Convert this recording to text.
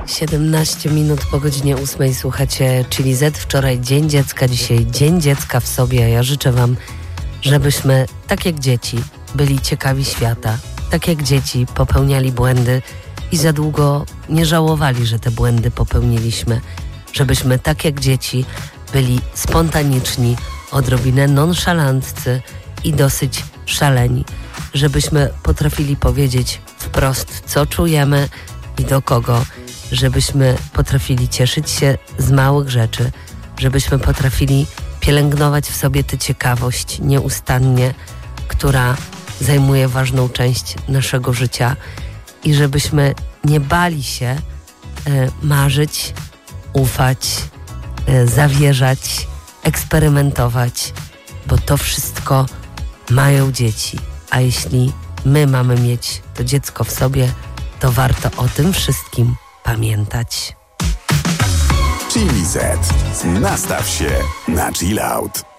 17 minut po godzinie 8 słuchacie Chili Z. Wczoraj Dzień Dziecka, dzisiaj Dzień Dziecka w sobie. Ja życzę wam, żebyśmy, tak jak dzieci, byli ciekawi świata. Tak jak dzieci popełniali błędy i za długo nie żałowali, że te błędy popełniliśmy. Żebyśmy, tak jak dzieci, byli spontaniczni, odrobinę nonszalanccy i dosyć szaleni. Żebyśmy potrafili powiedzieć wprost, co czujemy i do kogo. Żebyśmy potrafili cieszyć się z małych rzeczy. Żebyśmy potrafili pielęgnować w sobie tę ciekawość nieustannie, która zajmuje ważną część naszego życia. I żebyśmy nie bali się marzyć, ufać, zawierzać, eksperymentować, bo to wszystko mają dzieci. A jeśli my mamy mieć to dziecko w sobie, to warto o tym wszystkim pamiętać. Chili Z. Nastaw się na chill out.